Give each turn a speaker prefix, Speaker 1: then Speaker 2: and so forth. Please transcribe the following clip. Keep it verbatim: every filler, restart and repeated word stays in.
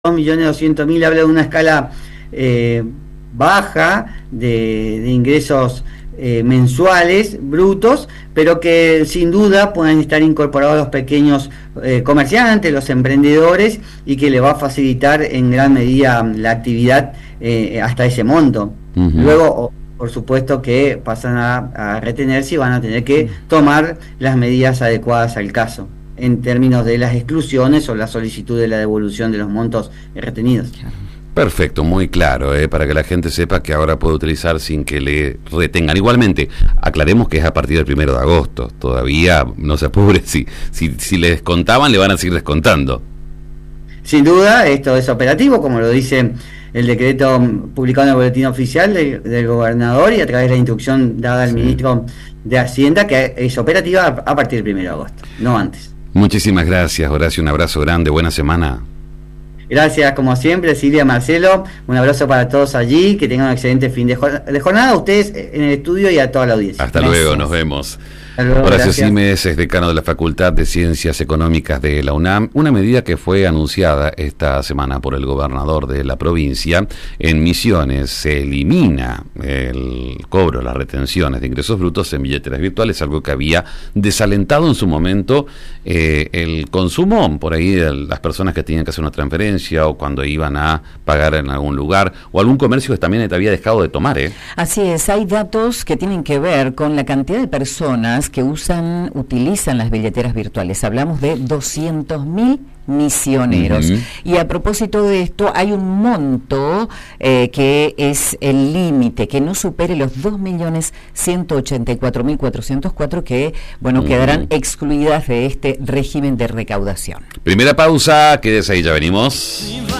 Speaker 1: dos millones doscientos mil habla de una escala eh, baja de, de ingresos eh, mensuales brutos, pero que sin duda pueden estar incorporados los pequeños eh, comerciantes, los emprendedores, y que le va a facilitar en gran medida la actividad eh, hasta ese monto. Uh-huh. Luego, por supuesto que pasan a, a retenerse y van a tener que tomar las medidas adecuadas al caso, en términos de las exclusiones o la solicitud de la devolución de los montos retenidos.
Speaker 2: Perfecto, muy claro, eh, para que la gente sepa que ahora puede utilizar sin que le retengan. Igualmente, aclaremos que es a partir del primero de agosto, todavía no se apure, si, si, si le descontaban le van a seguir descontando.
Speaker 1: Sin duda, esto es operativo, como lo dice el decreto publicado en el boletín oficial de, del gobernador, y a través de la instrucción dada al sí. ministro de Hacienda, que es operativa a partir del primero de agosto, no antes.
Speaker 2: Muchísimas gracias, Horacio, un abrazo grande, buena semana.
Speaker 1: Gracias, como siempre, Silvia, Marcelo, un abrazo para todos allí, que tengan un excelente fin de, jornada, de jornada, a ustedes en el estudio y a toda la audiencia.
Speaker 2: Hasta gracias. Luego, nos vemos.
Speaker 1: Luego,
Speaker 2: Horacio Simes es decano de la Facultad de Ciencias Económicas de la UNAM, una medida que fue anunciada esta semana por el gobernador de la provincia. En Misiones se elimina el cobro, las retenciones de ingresos brutos en billeteras virtuales, algo que había desalentado en su momento eh, el consumo, por ahí de las personas que tenían que hacer una transferencia o cuando iban a pagar en algún lugar, o algún comercio que también te había dejado de tomar. ¿eh?
Speaker 3: Así es, hay datos que tienen que ver con la cantidad de personas que usan, utilizan las billeteras virtuales. Hablamos de doscientos mil misioneros. Uh-huh. Y a propósito de esto, hay un monto eh, que es el límite, que no supere los dos millones ciento ochenta y cuatro mil cuatrocientos cuatro, que, bueno, uh-huh. quedarán excluidas de este régimen de recaudación.
Speaker 2: Primera pausa, quédese ahí, ya venimos.